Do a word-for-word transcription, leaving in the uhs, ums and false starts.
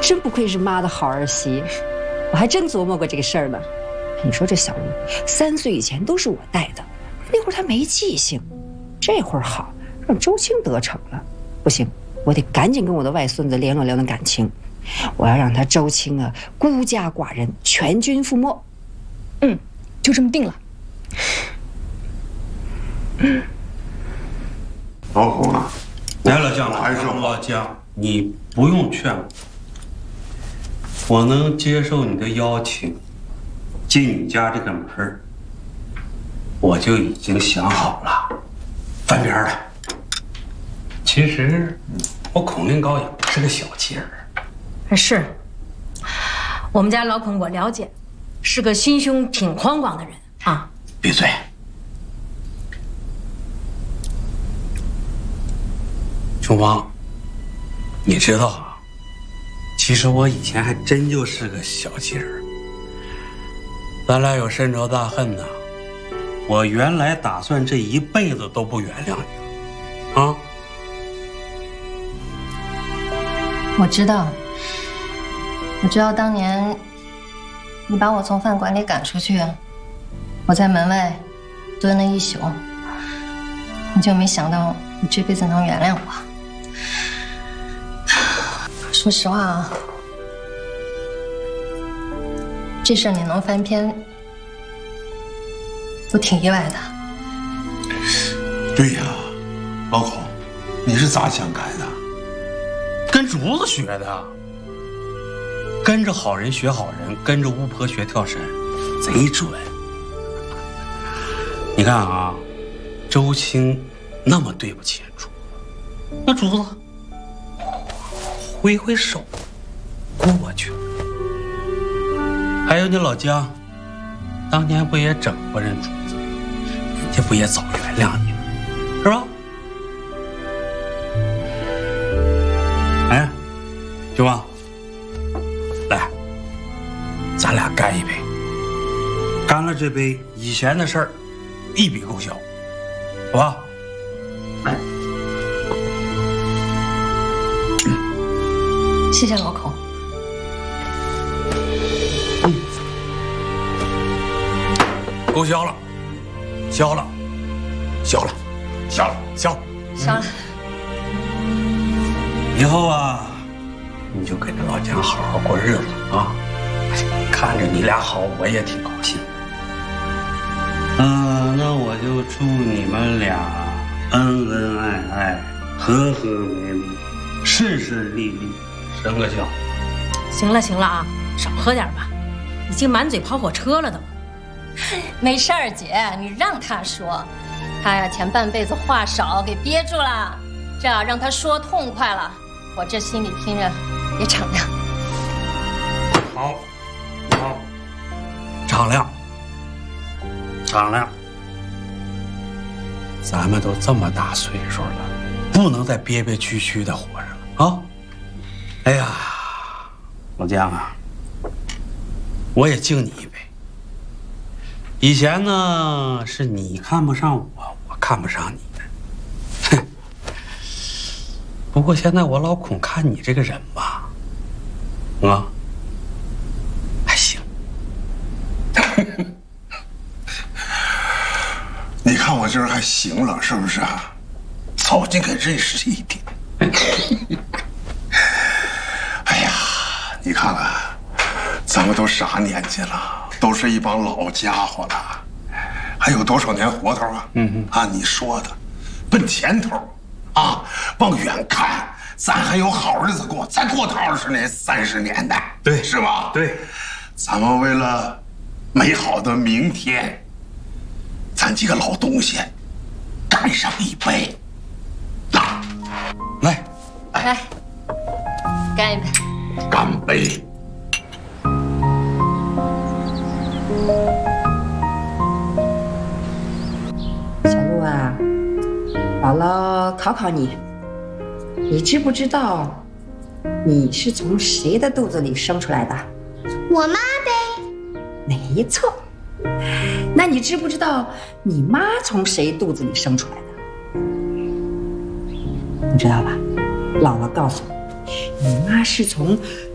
真不愧是妈的好儿媳，我还真琢磨过这个事儿呢。你说这小路三岁以前都是我带的，那会儿他没记性，这会儿好，让周青得逞了。不行，我得赶紧跟我的外孙子联络联络感情，我要让他周青啊孤家寡人，全军覆没。 嗯，就这么定了。 嗯，老孔啊， 来了，江还是老江，你不用劝我，我能接受你的邀请，进你家这个门儿，我就已经想好了，翻篇了。其实，我孔令高也不是个小气人。 是，我们家老孔我了解，是个心胸挺宽广的人啊。 闭嘴！琼芳，你知道啊，其实我以前还真就是个小气人。咱俩有深仇大恨呢，我原来打算这一辈子都不原谅你，啊。 我知道，我知道当年你把我从饭馆里赶出去，我在门外蹲了一宿，你就没想到你这辈子能原谅我。说实话啊，这事儿你能翻篇，我挺意外的。 对呀，老孔，你是咋想改的？ 跟竹子学的，跟着好人学好人，跟着巫婆学跳绳，贼准。你看啊，周青那么对不起竹子，那竹子挥挥手过去了。还有你老姜，当年不也整不认竹子，人家不也早原谅你了，是吧？哎，舅妈，来，咱俩干一杯。干了这杯，以前的事儿一笔勾销，好吧？来， 谢谢老孔。 嗯，勾销了，消了，消了，消了，消， 消了。 以后啊，你就跟着老姜好好过日子啊！看着你俩好，我也挺高兴。嗯、呃，那我就祝你们俩恩恩爱爱，和和美美，顺顺利利，生个小。 行了行了啊，少喝点吧，已经满嘴跑火车了都。 没事儿，姐，你让他说，他呀前半辈子话少，给憋住了，这样让他说痛快了。我这心里听着也敞亮。 好，好，敞亮，敞亮。咱们都这么大岁数了，不能再憋憋屈屈的活着了啊！哎呀，老姜啊，我也敬你一杯。以前呢，是你看不上我，我看不上你。不过现在我老孔看你这个人吧，啊，还行。 你看我这人还行了，是不是啊？早就该认识一点。哎呀，你看看，咱们都啥年纪了，都是一帮老家伙了，还有多少年活头啊？嗯嗯，按你说的，奔前头。啊，往远看，咱还有好日子过，再过他二十年、三十年的， 对， 是吧？ 对， 咱们为了美好的明天，咱几个老东西干上一杯，啊， 来， 来，干一杯， 干杯！ 小鹿啊，姥姥考考你，你知不知道你是从谁的肚子里生出来的？ 我妈呗。 没错。那你知不知道你妈从谁肚子里生出来的？你知道吧？姥姥告诉你，你妈是从